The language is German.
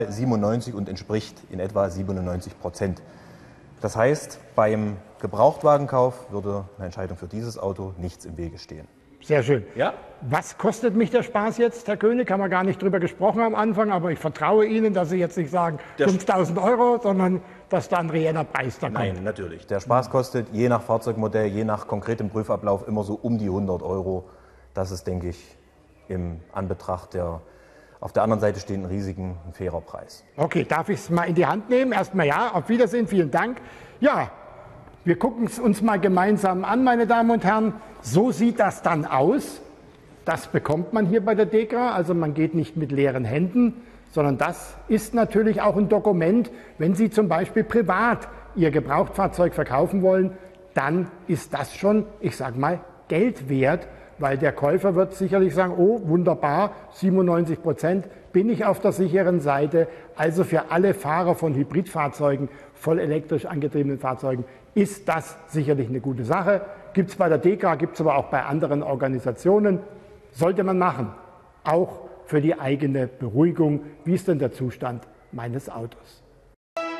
97 und entspricht in etwa 97%. Das heißt, beim Gebrauchtwagenkauf würde eine Entscheidung für dieses Auto nichts im Wege stehen. Sehr schön. Ja? Was kostet mich der Spaß jetzt, Herr König? Haben wir gar nicht drüber gesprochen am Anfang, aber ich vertraue Ihnen, dass Sie jetzt nicht sagen 5.000 Euro, sondern dass da ein reeller Preis da kommt. Nein, natürlich. Der Spaß kostet je nach Fahrzeugmodell, je nach konkretem Prüfablauf immer so um die 100 Euro. Das ist, denke ich, im Anbetracht der auf der anderen Seite stehenden Risiken ein fairer Preis. Okay, darf ich es mal in die Hand nehmen? Erstmal ja, auf Wiedersehen, vielen Dank. Ja, wir gucken es uns mal gemeinsam an, meine Damen und Herren. So sieht das dann aus. Das bekommt man hier bei der DEKRA, also man geht nicht mit leeren Händen, sondern das ist natürlich auch ein Dokument. Wenn Sie zum Beispiel privat Ihr Gebrauchtfahrzeug verkaufen wollen, dann ist das schon, ich sage mal, Geld wert, weil der Käufer wird sicherlich sagen, oh wunderbar, 97%, bin ich auf der sicheren Seite. Also für alle Fahrer von Hybridfahrzeugen, voll elektrisch angetriebenen Fahrzeugen, ist das sicherlich eine gute Sache. Gibt es bei der DEKRA, gibt es aber auch bei anderen Organisationen. Sollte man machen, auch für die eigene Beruhigung. Wie ist denn der Zustand meines Autos?